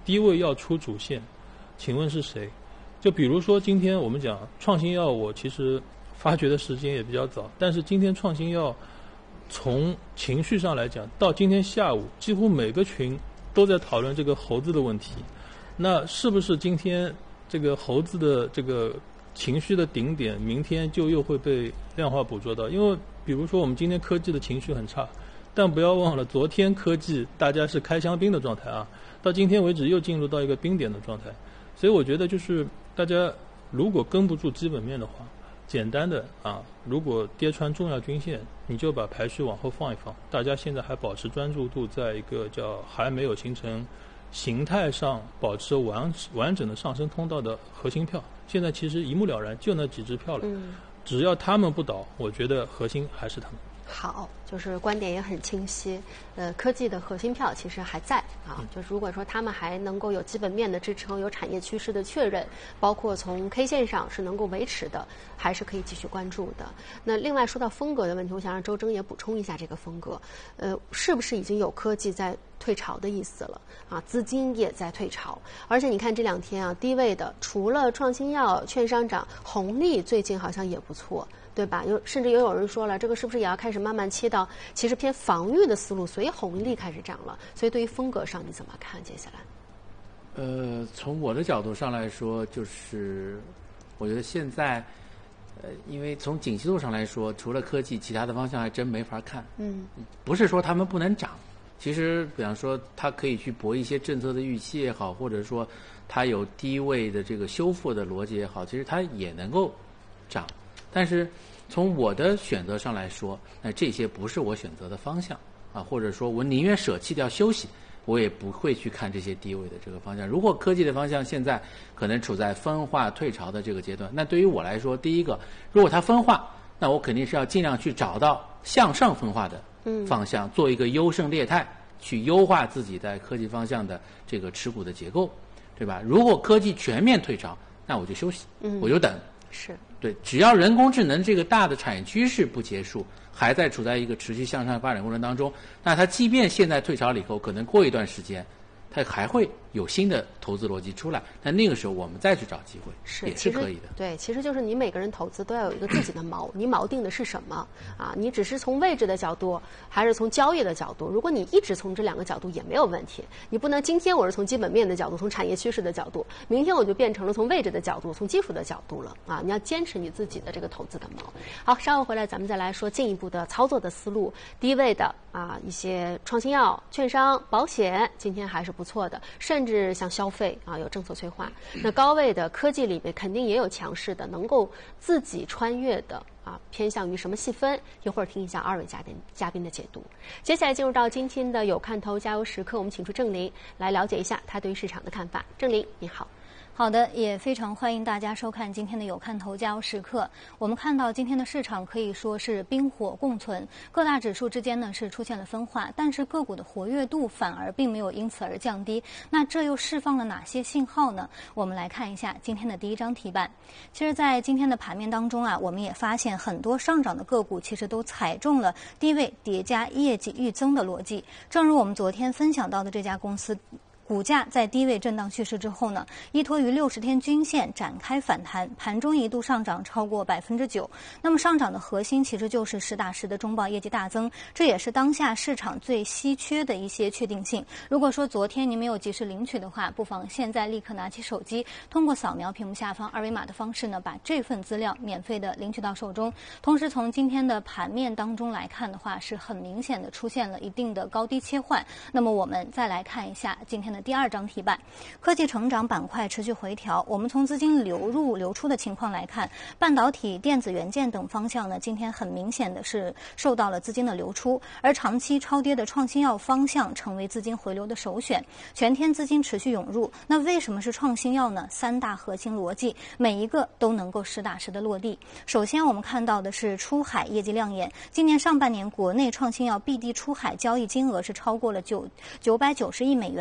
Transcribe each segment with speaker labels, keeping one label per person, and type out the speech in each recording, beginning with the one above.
Speaker 1: 低位要出主线，请问是谁？就比如说今天我们讲创新药，我其实发掘的时间也比较早，但是今天创新药从情绪上来讲，到今天下午几乎每个群都在讨论这个猴子的问题。那是不是今天这个猴子的这个情绪的顶点，明天就又会被量化捕捉到？因为比如说我们今天科技的情绪很差，但不要忘了昨天科技大家是开香槟的状态啊，到今天为止又进入到一个冰点的状态。所以我觉得就是大家如果跟不住基本面的话，简单的如果跌穿重要均线，你就把排序往后放一放。大家现在还保持专注度，在一个叫还没有形成形态上保持完整的上升通道的核心票，现在其实一目了然，就那几只票了。只要他们不倒，我觉得核心还是他们。
Speaker 2: 好，就是观点也很清晰。科技的核心票其实还在就是如果说他们还能够有基本面的支撑，有产业趋势的确认，包括从 K 线上是能够维持的，还是可以继续关注的。那另外说到风格的问题，我想让周征也补充一下这个风格，是不是已经有科技在退潮的意思了资金也在退潮，而且你看这两天低位的除了创新药、券商涨，红利最近好像也不错。对吧？甚至也有人说了，这个是不是也要开始慢慢切到其实偏防御的思路，所以红利开始涨了。所以对于风格上你怎么看接下来？
Speaker 3: 从我的角度上来说，就是我觉得现在，因为从景气度上来说，除了科技，其他的方向还真没法看。不是说他们不能涨，其实比方说它可以去博一些政策的预期也好，或者说它有低位的这个修复的逻辑也好，其实它也能够涨。但是从我的选择上来说，那这些不是我选择的方向或者说我宁愿舍弃掉休息，我也不会去看这些低位的这个方向。如果科技的方向现在可能处在分化退潮的这个阶段，那对于我来说，第一个，如果它分化，那我肯定是要尽量去找到向上分化的方向，做一个优胜劣汰，去优化自己在科技方向的这个持股的结构，对吧？如果科技全面退潮，那我就休息，我就等。
Speaker 2: 是
Speaker 3: 对，只要人工智能这个大的产业趋势不结束，还在处在一个持续向上发展过程当中，那它即便现在退潮了以后，可能过一段时间它还会有新的投资逻辑出来，但那个时候我们再去找机会也是可以的。
Speaker 2: 对，其实就是你每个人投资都要有一个自己的锚，你锚定的是什么你只是从位置的角度还是从交易的角度？如果你一直从这两个角度也没有问题，你不能今天我是从基本面的角度，从产业趋势的角度，明天我就变成了从位置的角度，从技术的角度了你要坚持你自己的这个投资的锚。好，稍后回来咱们再来说进一步的操作的思路。低位的一些创新药、券商、保险今天还是不错的，甚至像消费有政策催化。那高位的科技里面肯定也有强势的，能够自己穿越的偏向于什么细分？一会儿听一下二位嘉宾的解读。接下来进入到今天的有看头加油时刻，我们请出郑林来了解一下他对于市场的看法。郑林，你好。
Speaker 4: 好的，也非常欢迎大家收看今天的有看头加油时刻。我们看到今天的市场可以说是冰火共存，各大指数之间呢是出现了分化，但是个股的活跃度反而并没有因此而降低。那这又释放了哪些信号呢？我们来看一下今天的第一张题板。其实在今天的盘面当中我们也发现很多上涨的个股其实都踩中了低位叠加业绩预增的逻辑。正如我们昨天分享到的这家公司，股价在低位震荡蓄势之后呢，依托于60天均线展开反弹，盘中一度上涨超过9%。那么上涨的核心其实就是实打实的中报业绩大增，这也是当下市场最稀缺的一些确定性。如果说昨天您没有及时领取的话，不妨现在立刻拿起手机，通过扫描屏幕下方二维码的方式呢，把这份资料免费的领取到手中。同时从今天的盘面当中来看的话，是很明显的出现了一定的高低切换。那么我们再来看一下今天的第二张题板，科技成长板块持续回调。我们从资金流入流出的情况来看，半导体、电子元件等方向呢，今天很明显的是受到了资金的流出，而长期超跌的创新药方向成为资金回流的首选，全天资金持续涌入。那为什么是创新药呢？3大核心逻辑，每一个都能够实打实的落地。首先我们看到的是出海业绩亮眼，今年上半年国内创新药 BD 出海交易金额是超过了990亿美元，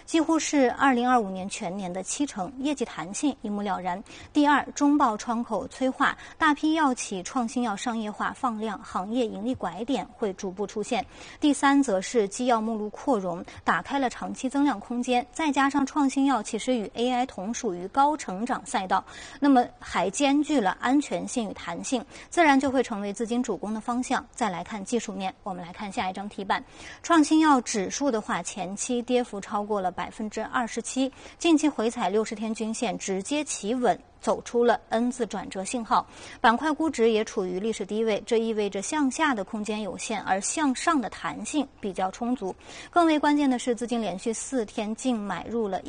Speaker 4: 几乎是2025年全年的70%，业绩弹性一目了然。第二，中报窗口催化，大批药企创新药商业化放量，行业盈利拐点会逐步出现。第三，则是基药目录扩容，打开了长期增量空间，再加上创新药其实与 AI 同属于高成长赛道，那么还兼具了安全性与弹性，自然就会成为资金主攻的方向。再来看技术面，我们来看下一张题板，创新药指数的话，前期跌幅超过了27%，近期回踩60天均线，直接企稳，走出了 N 字转折信号，板块估值也处于历史低位，这意味着向下的空间有限，而向上的弹性比较充足。更为关键的是，资金连续4天净买入了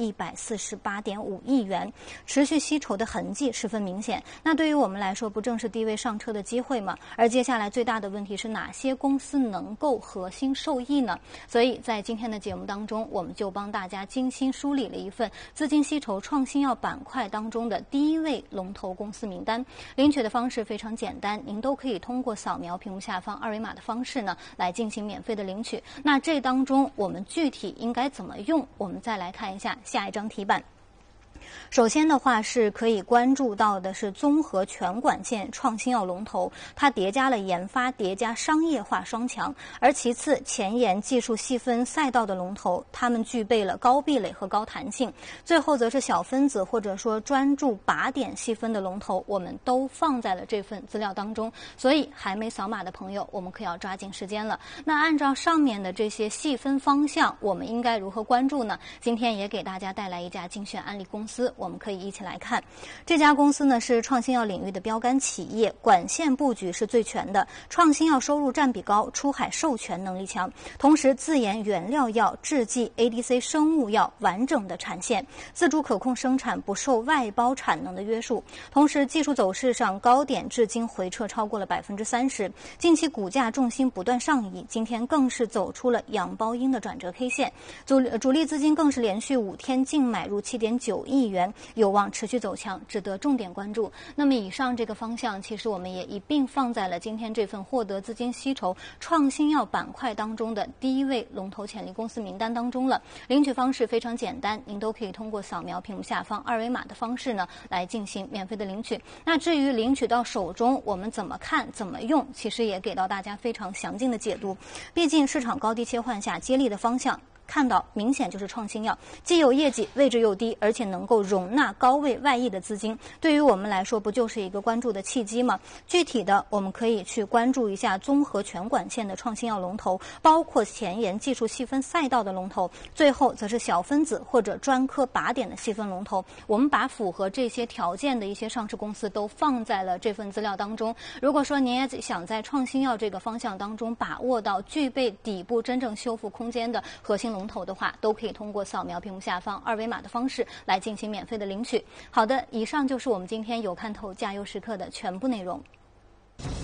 Speaker 4: 148.5亿元，持续吸筹的痕迹十分明显。那对于我们来说，不正是低位上车的机会吗？而接下来最大的问题是哪些公司能够核心受益呢？所以在今天的节目当中，我们就帮大家精心梳理了一份资金吸筹创新药板块当中的第一位龙头公司名单。领取的方式非常简单，您都可以通过扫描屏幕下方二维码的方式呢来进行免费的领取。那这当中我们具体应该怎么用？我们再来看一下下一张题板。首先的话是可以关注到的是综合全管线创新药龙头，它叠加了研发叠加商业化双强。而其次，前沿技术细分赛道的龙头，它们具备了高壁垒和高弹性。最后则是小分子或者说专注靶点细分的龙头，我们都放在了这份资料当中。所以还没扫码的朋友，我们可要抓紧时间了。那按照上面的这些细分方向，我们应该如何关注呢？今天也给大家带来一家精选案例公司，我们可以一起来看。这家公司呢是创新药领域的标杆企业，管线布局是最全的，创新药收入占比高，出海授权能力强，同时自研原料药、制剂、ADC 生物药完整的产线，自主可控生产，不受外包产能的约束。同时技术走势上高点至今回撤超过了30%，近期股价重心不断上移，今天更是走出了阳包阴的转折 K 线，主力资金更是连续5天净买入7.9亿元，有望持续走强，值得重点关注。那么以上这个方向，其实我们也一并放在了今天这份获得资金吸筹创新药板块当中的第一位龙头潜力公司名单当中了。领取方式非常简单，您都可以通过扫描屏幕下方二维码的方式呢来进行免费的领取。那至于领取到手中我们怎么看怎么用，其实也给到大家非常详尽的解读。毕竟市场高低切换下接力的方向看到明显就是创新药，既有业绩，位置又低，而且能够容纳高位外溢的资金，对于我们来说不就是一个关注的契机吗？具体的我们可以去关注一下综合全管线的创新药龙头，包括前沿技术细分赛道的龙头，最后则是小分子或者专科靶点的细分龙头。我们把符合这些条件的一些上市公司都放在了这份资料当中。如果说您也想在创新药这个方向当中把握到具备底部真正修复空间的核心龙头的话，都可以通过扫描屏幕下方二维码的方式来进行免费的领取。好的，以上就是我们今天有看头加油时刻的全部内容。